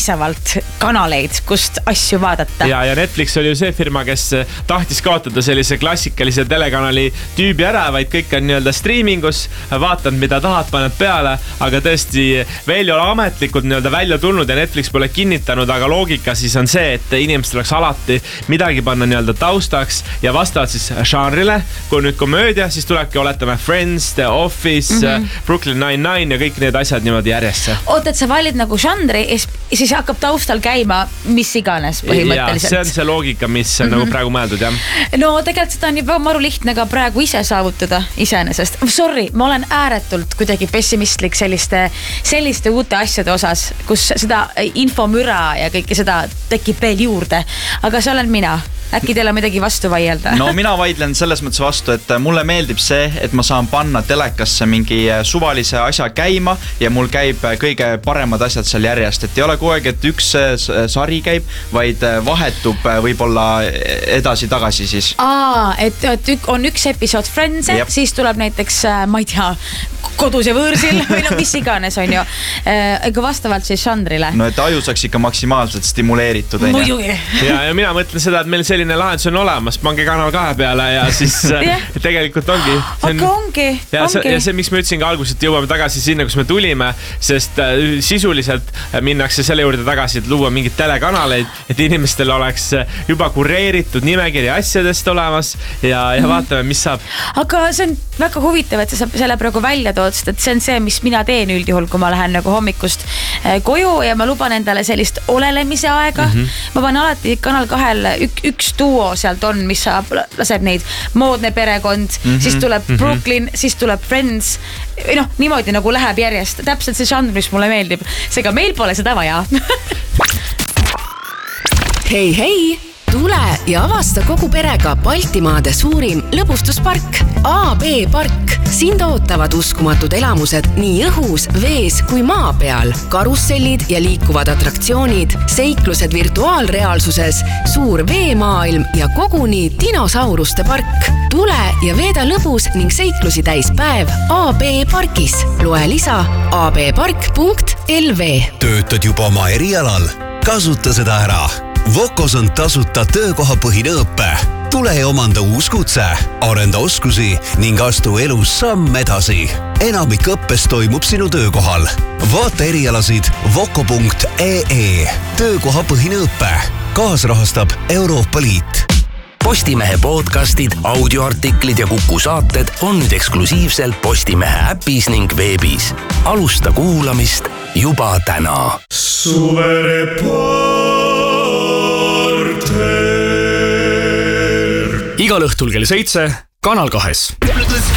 piisavalt kanaleid, kust asju vaadata. Ja Netflix oli ju see firma, kes tahtis kaotada sellise klassikalise telekanali tüübi ära, vaid kõik on nii-öelda streamingus, vaatad mida tahad, paned peale, aga tõesti veel ei ole ametlikult nii-öelda välja tulnud ja Netflix pole kinnitanud, aga loogika siis on see, et inimestel oleks alati midagi panna nii-öelda taustaks ja vastavalt siis žanrile, kui nüüd komöödia, siis tulebki oletame Friends, The Office, Brooklyn Nine-Nine ja kõik need asjad niimoodi järjesse. Oot, et sa valid nagu žanri ja siis hakkab taustal käima mis iganes põhimõtteliselt. Ja see on see loogika, mis on nagu praegu mõeldud, jah. No tegelikult seda on juba maru lihtne ka praegu ise saavutada iseenesest. Sorry, ma olen ääretult kuidagi pessimistlik selliste uute asjade osas, kus seda infomüra ja kõike seda tekib veel juurde. Aga see olen mina. Äkki teil on midagi vastu vaielda? No mina vaidlen selles mõttes vastu, et mulle meeldib see, et ma saan panna telekasse mingi suvalise asja käima ja mul käib kõige paremad asjad seal järjest. Et ei ole kogu aeg, et üks sari käib, vaid vahetub võib-olla edasi-tagasi siis. Et on üks episood Friends, siis tuleb näiteks, ma ei tea, Kodus ja võõrsil või no mis iganes on ju. Ega vastavalt siis žanrile. No et aju saaks ikka maksimaalselt stimuleeritud. Ja mina mõtlen seda, et meil selline lahendus on olemas. Pange Kanal 2 peale ja siis tegelikult ongi. Aga ongi. Ja see, miks ma ütlesin ka alguses, et jõuame tagasi sinna, kus me tulime, sest sisuliselt minnakse selle juurde tagasi, et luua mingid telekanaleid, et inimestel oleks juba kureeritud nimekiri asjadest olemas ja vaatame, mis saab. Aga see on väga huvitav, et sa selle praegu välja tood, et see on see, mis mina teen üldjuhul, kui ma lähen nagu hommikust koju ja ma luban endale sellist olelemise aega. Ma panen alati Kanal 2 üks duo sealt on, mis laseb neid Moodne perekond, siis tuleb Brooklyn, siis tuleb Friends. Noh, niimoodi nagu läheb järjest. Täpselt see žanr, mis mulle meeldib. Seega meil pole seda vaja. Hei! Tule ja avasta kogu perega Baltimaade suurim lõbustuspark AB Park. Sind ootavad uskumatud elamused nii õhus, vees kui maa peal. Karussellid ja liikuvad atraktsioonid, seiklused virtuaalreaalsuses, suur veemaailm ja koguni dinosauruste park. Tule ja veeda lõbus ning seiklusi täis päev AB Parkis. Loe lisa abpark.lv. Töötad juba oma erialal? Kasuta seda ära. Vokos on tasuta töökohapõhine õppe. Tule ja omanda uus kutse, arenda oskusi ning astu elus samm edasi. Enamik õppest toimub sinu töökohal. Vaata erialasid voko.ee. Töökohapõhine õppe. Kaasrahastab Euroopa Liit. Postimehe podcastid, audioartiklid ja Kuku saated on nüüd eksklusiivselt Postimehe äpis ning veebis. Alusta kuulamist juba täna. Igal õhtul kell 7 Kanal 2.